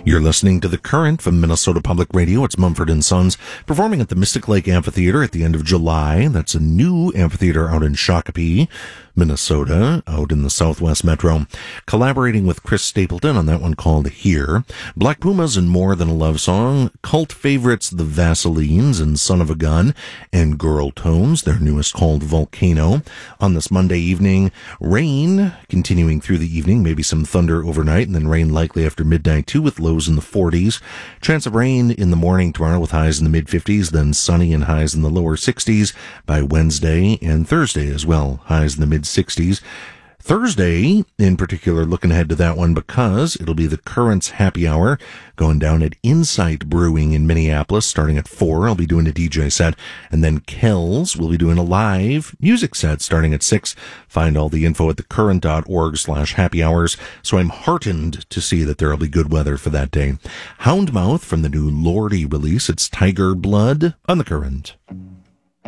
You're listening to The Current from Minnesota Public Radio. It's Mumford & Sons performing at the Mystic Lake Amphitheater at the end of July. That's a new amphitheater out in Shakopee, Minnesota, out in the Southwest Metro. Collaborating with Chris Stapleton on that one called Here. Black Pumas and More Than a Love Song. Cult favorites The Vaselines and Son of a Gun. And Girl Tones, their newest called Volcano. On this Monday evening, rain continuing through the evening, maybe some thunder overnight, and then rain likely after midnight too, with lows in the 40s. Chance of rain in the morning tomorrow with highs in the mid-50s, then sunny and highs in the lower 60s by Wednesday and Thursday as well, highs in the mid-60s. Thursday, in particular, looking ahead to that one because it'll be the Current's Happy Hour going down at Insight Brewing in Minneapolis starting at 4. I'll be doing a DJ set. And then Kells will be doing a live music set starting at 6. Find all the info at thecurrent.org/happy hours. So I'm heartened to see that there will be good weather for that day. Houndmouth from the new Lordi release. It's Tiger Blood on The Current.